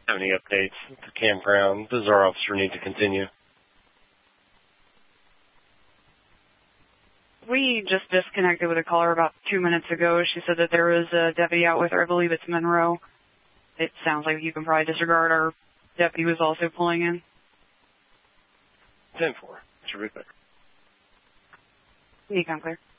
Have any updates at the campground? Does our officer need to continue? We just disconnected with a caller about 2 minutes ago. She said that there is a deputy out with her. I believe it's Monroe. It sounds like you can probably disregard our deputy who's also pulling in. 10-4. Should be quick. You can clear.